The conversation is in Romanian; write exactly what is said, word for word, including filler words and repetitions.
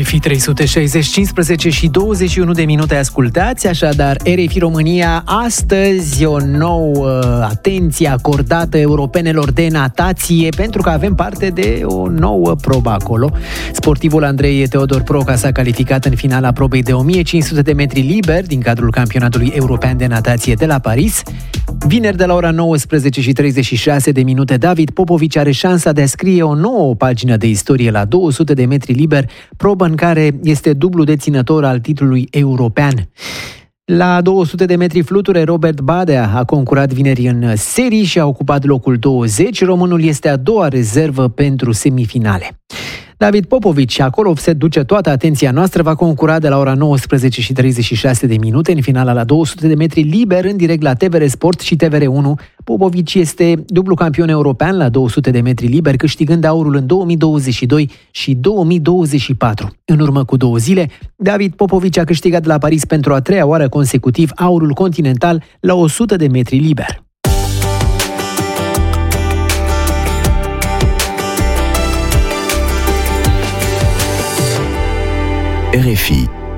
F trei sute șaizeci, cincisprezece și douăzeci și unu de minute ascultați, așadar R F I România, astăzi o nouă atenție acordată europenelor de natație, pentru că avem parte de o nouă probă acolo. Sportivul Andrei Teodor Proca s-a calificat în finala probei de o mie cinci sute de metri liber din cadrul campionatului european de natație de la Paris. Vineri de la ora nouăsprezece și treizeci și șase de minute, David Popovici are șansa de a scrie o nouă pagină de istorie la două sute de metri liber, probă în care este dublu deținător al titlului european. La două sute de metri fluture, Robert Badea a concurat vineri în serii și a ocupat locul douăzeci. Românul este a doua rezervă pentru semifinale. David Popovici, acolo se duce toată atenția noastră, va concura de la ora nouăsprezece și treizeci și șase de minute în finala la două sute de metri liber, în direct la T V R Sport și T V R unu. Popovici este dublu campion european la două sute de metri liber, câștigând aurul în două mii douăzeci și doi și două mii douăzeci și patru. În urmă cu două zile, David Popovici a câștigat la Paris pentru a treia oară consecutiv aurul continental la o sută de metri liber. R F I